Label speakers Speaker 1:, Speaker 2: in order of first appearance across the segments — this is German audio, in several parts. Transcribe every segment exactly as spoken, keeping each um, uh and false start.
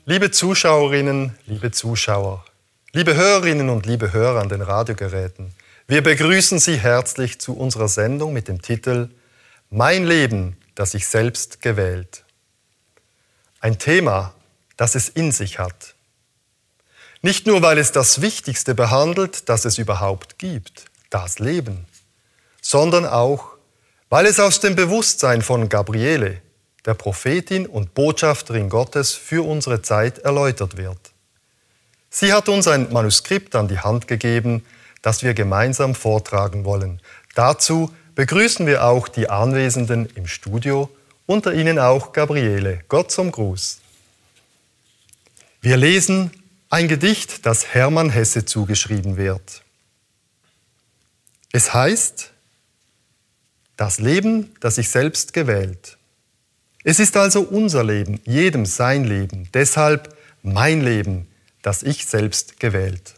Speaker 1: Liebe Zuschauerinnen, liebe Zuschauer, liebe Hörerinnen und liebe Hörer an den Radiogeräten, wir begrüßen Sie herzlich zu unserer Sendung mit dem Titel Mein Leben, das ich selbst gewählt. Ein Thema, das es in sich hat. Nicht nur, weil es das Wichtigste behandelt, das es überhaupt gibt, das Leben, sondern auch, weil es aus dem Bewusstsein von Gabriele, der Prophetin und Botschafterin Gottes für unsere Zeit erläutert wird. Sie hat uns ein Manuskript an die Hand gegeben, das wir gemeinsam vortragen wollen. Dazu begrüßen wir auch die Anwesenden im Studio, unter ihnen auch Gabriele. Gott zum Gruß. Wir lesen ein Gedicht, das Hermann Hesse zugeschrieben wird. Es heißt, das Leben, das ich selbst gewählt. Es ist also unser Leben, jedem sein Leben, deshalb mein Leben, das ich selbst gewählt.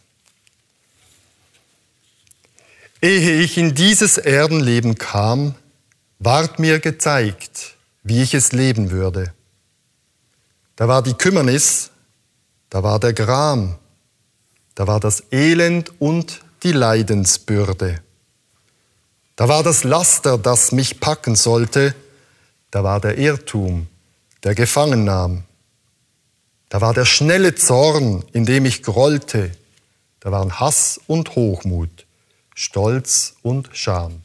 Speaker 1: Ehe ich in dieses Erdenleben kam, ward mir gezeigt, wie ich es leben würde. Da war die Kümmernis, da war der Gram, da war das Elend und die Leidensbürde. Da war das Laster, das mich packen sollte, da war der Irrtum, der gefangen nahm. Da war der schnelle Zorn, in dem ich grollte, da waren Hass und Hochmut, Stolz und Scham.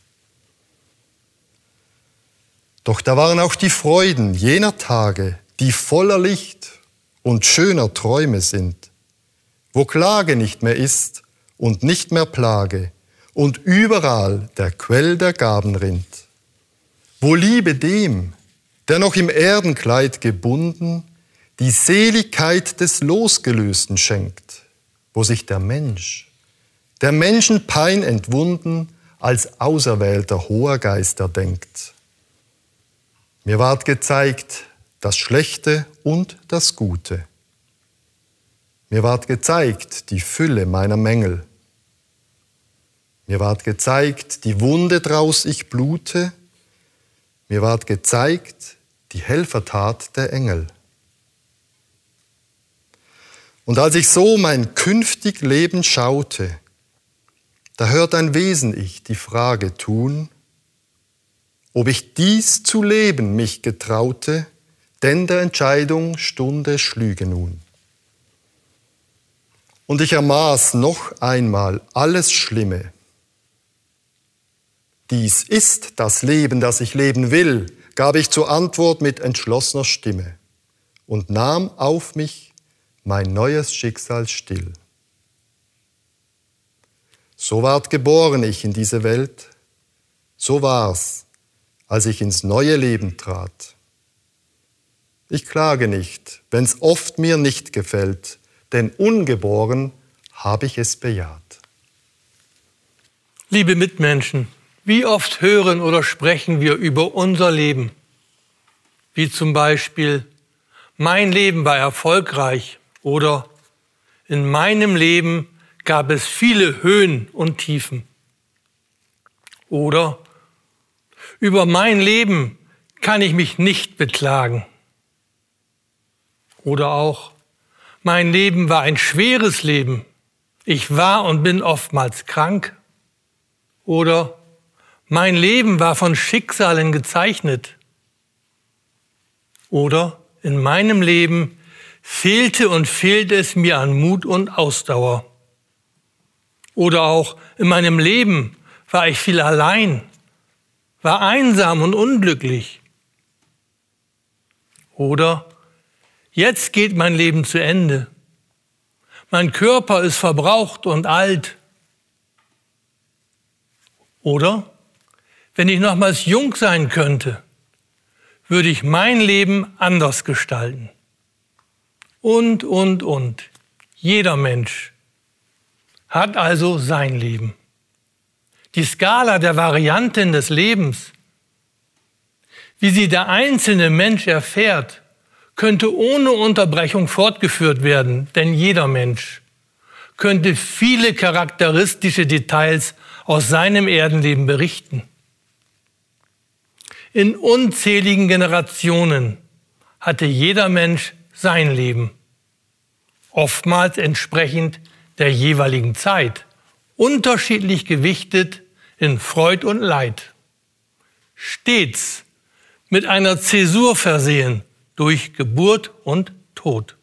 Speaker 1: Doch da waren auch die Freuden jener Tage, die voller Licht und schöner Träume sind, wo Klage nicht mehr ist und nicht mehr Plage und überall der Quell der Gaben rinnt, wo Liebe dem, der noch im Erdenkleid gebunden, die Seligkeit des Losgelösten schenkt, wo sich der Mensch, der Menschen Pein entwunden, als auserwählter hoher Geister denkt. Mir ward gezeigt das Schlechte und das Gute. Mir ward gezeigt die Fülle meiner Mängel. Mir ward gezeigt die Wunde draus ich blute. Mir ward gezeigt die Helfertat der Engel. Und als ich so mein künftig Leben schaute, da hört ein Wesen ich die Frage tun, ob ich dies zu leben mich getraute, denn der Entscheidung Stunde schlüge nun. Und ich ermaß noch einmal alles Schlimme. Dies ist das Leben, das ich leben will, gab ich zur Antwort mit entschlossener Stimme und nahm auf mich mein neues Schicksal still. So ward geboren ich in diese Welt, so war's, als ich ins neue Leben trat. Ich klage nicht, wenn's oft mir nicht gefällt, denn ungeboren habe ich es bejaht.
Speaker 2: Liebe Mitmenschen, wie oft hören oder sprechen wir über unser Leben? Wie zum Beispiel, mein Leben war erfolgreich oder in meinem Leben gab es viele Höhen und Tiefen. Oder über mein Leben kann ich mich nicht beklagen. Oder auch, mein Leben war ein schweres Leben. Ich war und bin oftmals krank. Oder mein Leben war von Schicksalen gezeichnet. Oder in meinem Leben fehlte und fehlt es mir an Mut und Ausdauer. Oder auch in meinem Leben war ich viel allein, war einsam und unglücklich. Oder jetzt geht mein Leben zu Ende. Mein Körper ist verbraucht und alt. Oder wenn ich nochmals jung sein könnte, würde ich mein Leben anders gestalten. Und, und, und. Jeder Mensch hat also sein Leben. Die Skala der Varianten des Lebens, wie sie der einzelne Mensch erfährt, könnte ohne Unterbrechung fortgeführt werden, denn jeder Mensch könnte viele charakteristische Details aus seinem Erdenleben berichten. In unzähligen Generationen hatte jeder Mensch sein Leben. oftmals entsprechend der jeweiligen Zeit, unterschiedlich gewichtet in Freud und Leid. Stets mit einer Zäsur versehen durch Geburt und Tod.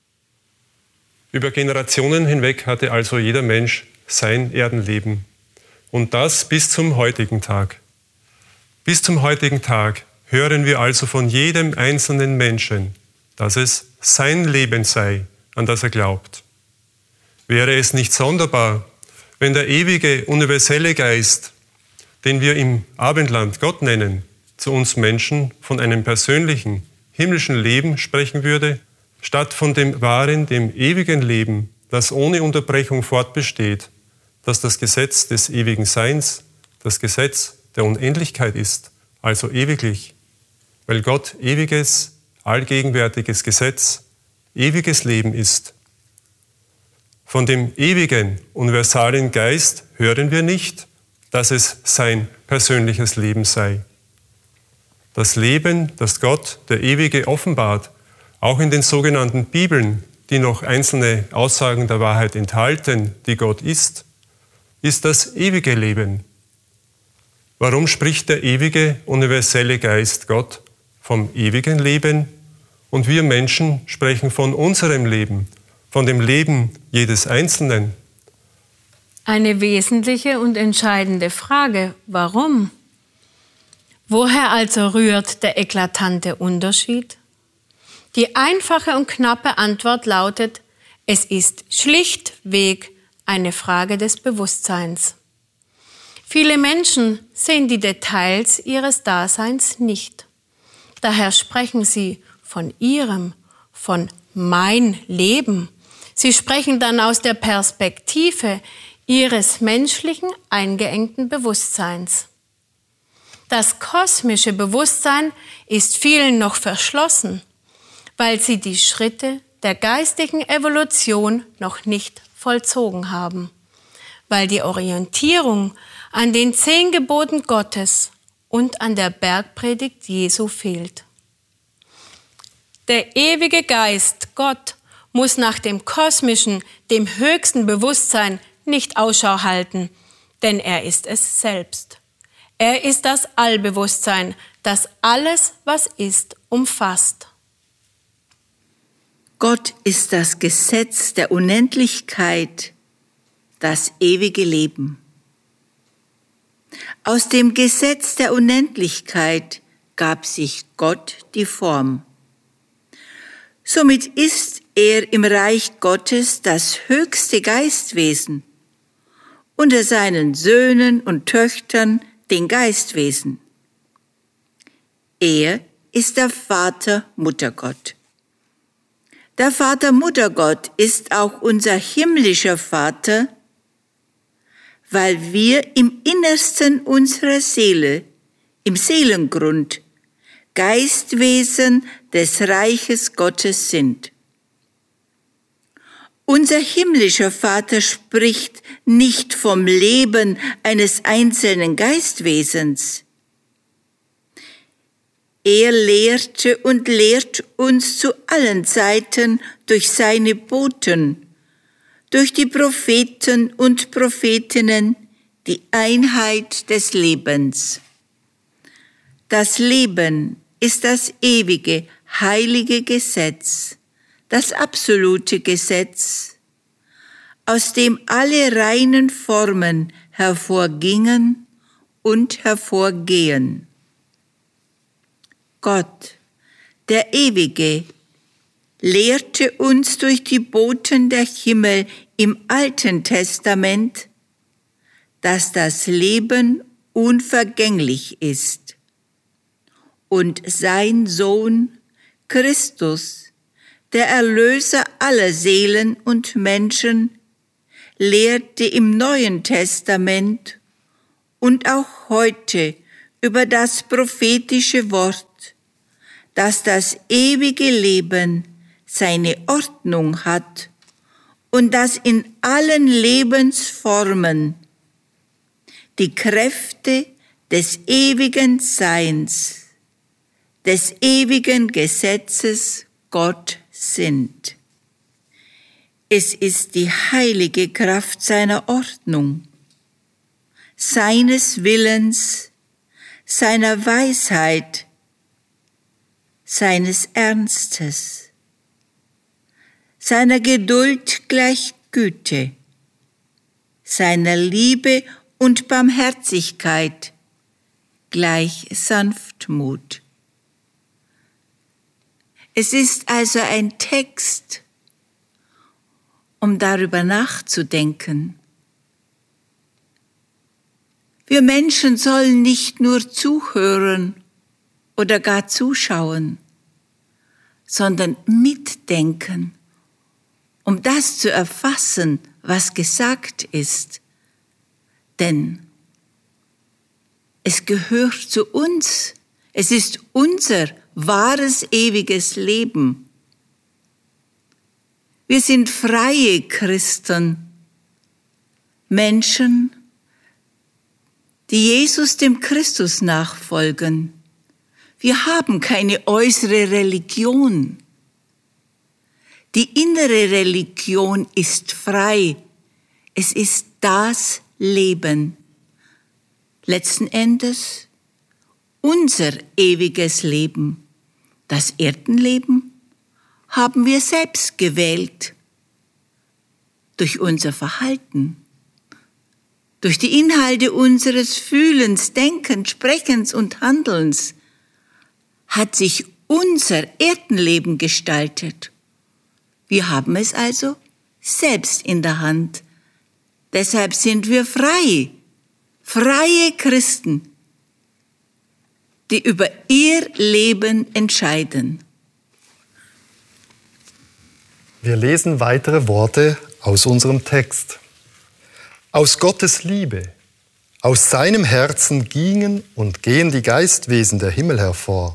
Speaker 3: Über Generationen hinweg hatte also jeder Mensch sein Erdenleben. Und das bis zum heutigen Tag. Bis zum heutigen Tag hören wir also von jedem einzelnen Menschen, dass es sein Leben sei, an das er glaubt. Wäre es nicht sonderbar, wenn der ewige, universelle Geist, den wir im Abendland Gott nennen, zu uns Menschen von einem persönlichen, himmlischen Leben sprechen würde, statt von dem wahren, dem ewigen Leben, das ohne Unterbrechung fortbesteht, das das Gesetz des ewigen Seins, das Gesetz der Unendlichkeit ist, also ewiglich, weil Gott ewiges, allgegenwärtiges Gesetz, ewiges Leben ist. Von dem ewigen, universalen Geist hören wir nicht, dass es sein persönliches Leben sei. Das Leben, das Gott, der Ewige, offenbart, auch in den sogenannten Bibeln, die noch einzelne Aussagen der Wahrheit enthalten, die Gott ist, ist das ewige Leben. Warum spricht der ewige, universelle Geist Gott vom ewigen Leben und wir Menschen sprechen von unserem Leben, von dem Leben jedes Einzelnen?
Speaker 4: Eine wesentliche und entscheidende Frage. Warum? Woher also rührt der eklatante Unterschied? Die einfache und knappe Antwort lautet, es ist schlichtweg eine Frage des Bewusstseins. Viele Menschen sehen die Details ihres Daseins nicht. Daher sprechen sie von ihrem, von mein Leben. Sie sprechen dann aus der Perspektive ihres menschlichen, eingeengten Bewusstseins. Das kosmische Bewusstsein ist vielen noch verschlossen, weil sie die Schritte der geistigen Evolution noch nicht vollzogen haben, weil die Orientierung an den zehn Geboten Gottes und an der Bergpredigt Jesu fehlt. Der ewige Geist, Gott, muss nach dem kosmischen, dem höchsten Bewusstsein nicht Ausschau halten, denn er ist es selbst. Er ist das Allbewusstsein, das alles, was ist, umfasst.
Speaker 5: Gott ist das Gesetz der Unendlichkeit, das ewige Leben. Aus dem Gesetz der Unendlichkeit gab sich Gott die Form. Somit ist er im Reich Gottes das höchste Geistwesen, unter seinen Söhnen und Töchtern den Geistwesen. Er ist der Vater-Muttergott. Der Vater-Muttergott ist auch unser himmlischer Vater, weil wir im Innersten unserer Seele, im Seelengrund, Geistwesen des Reiches Gottes sind. Unser himmlischer Vater spricht nicht vom Leben eines einzelnen Geistwesens. Er lehrte und lehrt uns zu allen Zeiten durch seine Boten, durch die Propheten und Prophetinnen, die Einheit des Lebens. Das Leben ist das ewige, heilige Gesetz, das absolute Gesetz, aus dem alle reinen Formen hervorgingen und hervorgehen. Gott, der Ewige, lehrte uns durch die Boten der Himmel im Alten Testament, dass das Leben unvergänglich ist. Und sein Sohn Christus, der Erlöser aller Seelen und Menschen, lehrte im Neuen Testament und auch heute über das prophetische Wort, dass das ewige Leben seine Ordnung hat und dass in allen Lebensformen die Kräfte des ewigen Seins, des ewigen Gesetzes Gott sind. Es ist die heilige Kraft seiner Ordnung, seines Willens, seiner Weisheit, seines Ernstes, seiner Geduld gleich Güte, seiner Liebe und Barmherzigkeit gleich Sanftmut. Es ist also ein Text, um darüber nachzudenken. Wir Menschen sollen nicht nur zuhören oder gar zuschauen, sondern mitdenken, um das zu erfassen, was gesagt ist. Denn es gehört zu uns, es ist unser wahres, ewiges Leben. Wir sind freie Christen, Menschen, die Jesus dem Christus nachfolgen. Wir haben keine äußere Religion. Die innere Religion ist frei. Es ist das Leben. Letzten Endes unser ewiges Leben. Das Erdenleben haben wir selbst gewählt. Durch unser Verhalten. Durch die Inhalte unseres Fühlens, Denkens, Sprechens und Handelns hat sich unser Erdenleben gestaltet. Wir haben es also selbst in der Hand. Deshalb sind wir frei, freie Christen, die über ihr Leben entscheiden.
Speaker 1: Wir lesen weitere Worte aus unserem Text. Aus Gottes Liebe, aus seinem Herzen gingen und gehen die Geistwesen der Himmel hervor.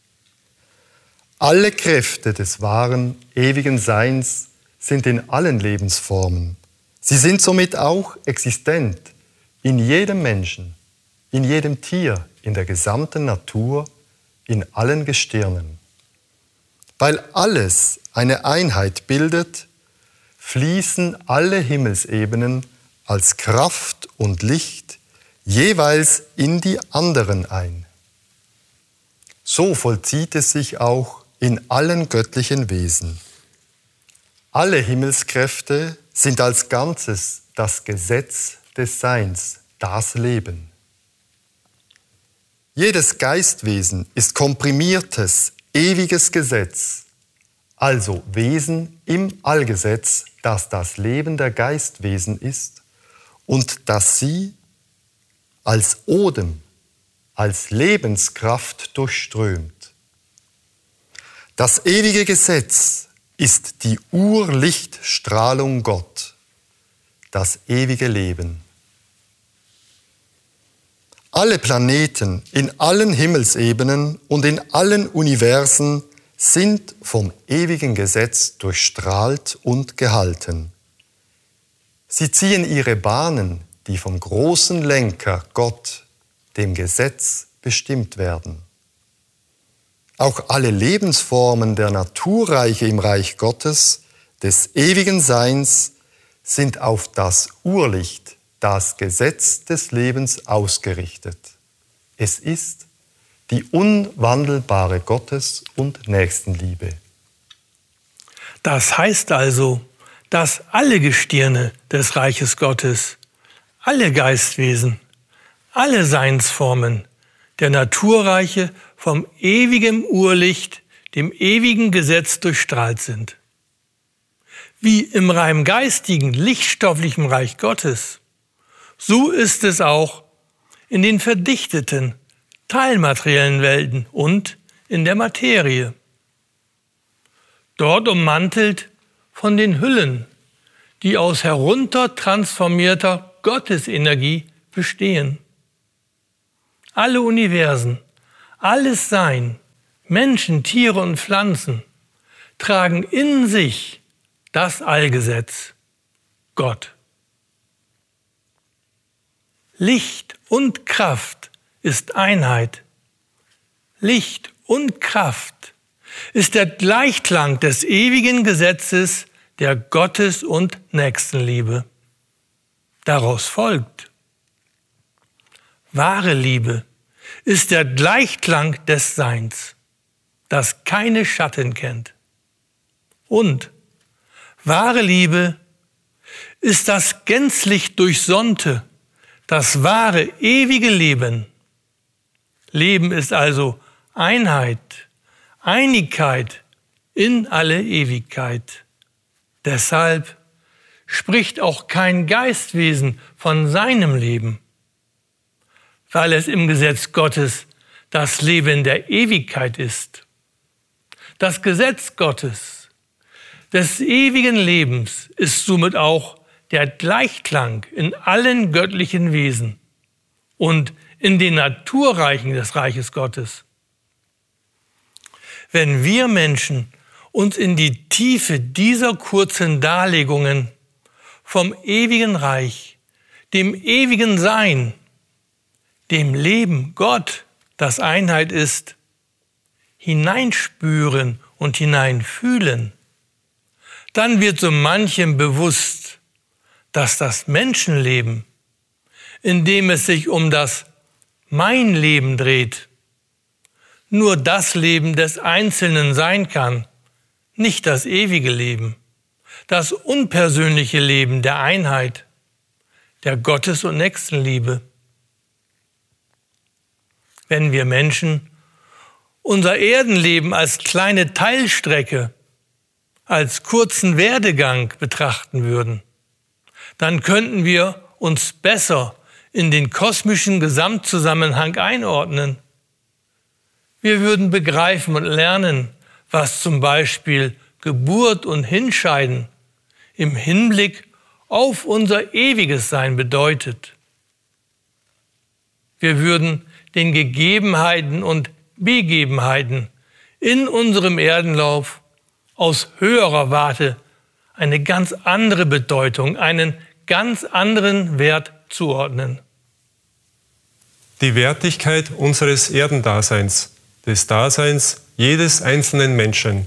Speaker 1: Alle Kräfte des wahren, ewigen Seins sind in allen Lebensformen. Sie sind somit auch existent in jedem Menschen, in jedem Tier, in der gesamten Natur, in allen Gestirnen. Weil alles eine Einheit bildet, fließen alle Himmelsebenen als Kraft und Licht jeweils in die anderen ein. So vollzieht es sich auch in allen göttlichen Wesen. Alle Himmelskräfte sind als Ganzes das Gesetz des Seins, das Leben. Jedes Geistwesen ist komprimiertes, ewiges Gesetz, also Wesen im Allgesetz, das das Leben der Geistwesen ist und das sie als Odem, als Lebenskraft durchströmt. Das ewige Gesetz ist die Urlichtstrahlung Gott, das ewige Leben. Alle Planeten in allen Himmelsebenen und in allen Universen sind vom ewigen Gesetz durchstrahlt und gehalten. Sie ziehen ihre Bahnen, die vom großen Lenker Gott, dem Gesetz, bestimmt werden. Auch alle Lebensformen der Naturreiche im Reich Gottes, des ewigen Seins, sind auf das Urlicht, das Gesetz des Lebens ausgerichtet. Es ist die unwandelbare Gottes- und Nächstenliebe.
Speaker 2: Das heißt also, dass alle Gestirne des Reiches Gottes, alle Geistwesen, alle Seinsformen der Naturreiche vom ewigen Urlicht, dem ewigen Gesetz durchstrahlt sind. Wie im rein geistigen, lichtstofflichen Reich Gottes, so ist es auch in den verdichteten, teilmateriellen Welten und in der Materie. Dort ummantelt von den Hüllen, die aus heruntertransformierter Gottesenergie bestehen. Alle Universen, alles Sein, Menschen, Tiere und Pflanzen tragen in sich das Allgesetz, Gott. Licht und Kraft ist Einheit. Licht und Kraft ist der Gleichklang des ewigen Gesetzes der Gottes- und Nächstenliebe. Daraus folgt: Wahre Liebe ist der Gleichklang des Seins, das keine Schatten kennt. Und wahre Liebe ist das gänzlich Durchsonnte, das wahre, ewige Leben. Leben ist also Einheit, Einigkeit in alle Ewigkeit. Deshalb spricht auch kein Geistwesen von seinem Leben, weil es im Gesetz Gottes das Leben der Ewigkeit ist. Das Gesetz Gottes des ewigen Lebens ist somit auch der Gleichklang in allen göttlichen Wesen und in den Naturreichen des Reiches Gottes. Wenn wir Menschen uns in die Tiefe dieser kurzen Darlegungen vom ewigen Reich, dem ewigen Sein, dem Leben Gott, das Einheit ist, hineinspüren und hineinfühlen, dann wird so manchem bewusst, dass das Menschenleben, in dem es sich um das Mein Leben dreht, nur das Leben des Einzelnen sein kann, nicht das ewige Leben, das unpersönliche Leben der Einheit, der Gottes- und Nächstenliebe. Wenn wir Menschen unser Erdenleben als kleine Teilstrecke, als kurzen Werdegang betrachten würden, dann könnten wir uns besser in den kosmischen Gesamtzusammenhang einordnen. Wir würden begreifen und lernen, was zum Beispiel Geburt und Hinscheiden im Hinblick auf unser ewiges Sein bedeutet. Wir würden den Gegebenheiten und Begebenheiten in unserem Erdenlauf aus höherer Warte eine ganz andere Bedeutung, einen ganz anderen Wert zuordnen.
Speaker 3: Die Wertigkeit unseres Erdendaseins, des Daseins jedes einzelnen Menschen,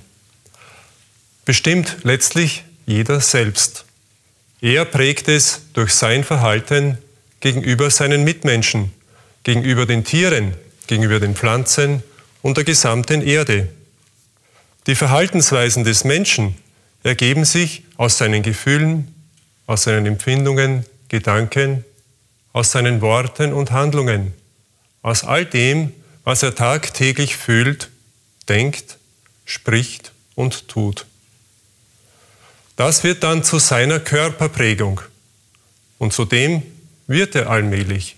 Speaker 3: bestimmt letztlich jeder selbst. Er prägt es durch sein Verhalten gegenüber seinen Mitmenschen, gegenüber den Tieren, gegenüber den Pflanzen und der gesamten Erde. Die Verhaltensweisen des Menschen ergeben sich aus seinen Gefühlen, aus seinen Empfindungen, Gedanken, aus seinen Worten und Handlungen, aus all dem, was er tagtäglich fühlt, denkt, spricht und tut. Das wird dann zu seiner Körperprägung und zu dem wird er allmählich.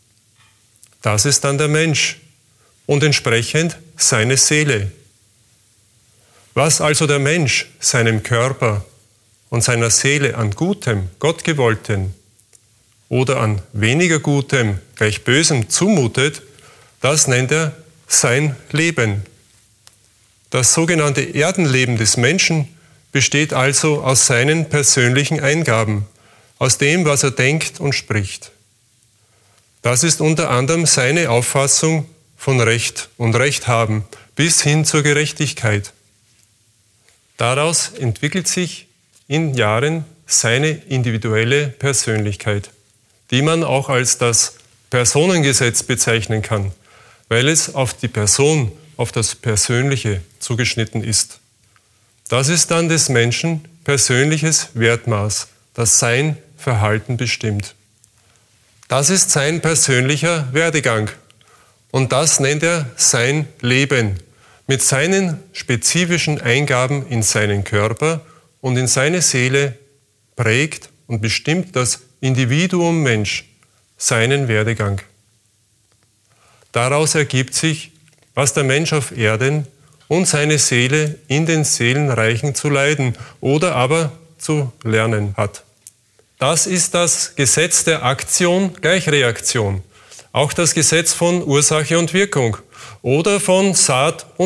Speaker 3: Das ist dann der Mensch und entsprechend seine Seele. Was also der Mensch seinem Körper und seiner Seele an Gutem, Gottgewollten oder an weniger Gutem, gleich Bösem zumutet, das nennt er sein Leben. Das sogenannte Erdenleben des Menschen besteht also aus seinen persönlichen Eingaben, aus dem, was er denkt und spricht. Das ist unter anderem seine Auffassung von Recht und Recht haben bis hin zur Gerechtigkeit. Daraus entwickelt sich in Jahren seine individuelle Persönlichkeit, die man auch als das Personengesetz bezeichnen kann, weil es auf die Person, auf das Persönliche zugeschnitten ist. Das ist dann des Menschen persönliches Wertmaß, das sein Verhalten bestimmt. Das ist sein persönlicher Werdegang und das nennt er sein Leben mit seinen spezifischen Eingaben in seinen Körper und in seine Seele prägt und bestimmt das Individuum Mensch seinen Werdegang. Daraus ergibt sich, was der Mensch auf Erden und seine Seele in den Seelenreichen zu leiden oder aber zu lernen hat. Das ist das Gesetz der Aktion gleich Reaktion, auch das Gesetz von Ursache und Wirkung oder von Saat und